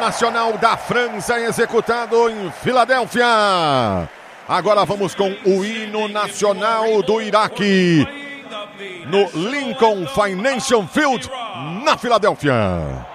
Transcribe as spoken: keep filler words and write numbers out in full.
nacional da França executado em Filadélfia. Agora vamos com o hino nacional do Iraque no Lincoln Financial Field, na Filadélfia.